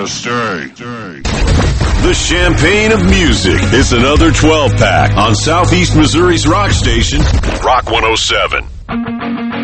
to stay. The champagne of music. It's another 12-pack on Southeast Missouri's rock station, Rock 107.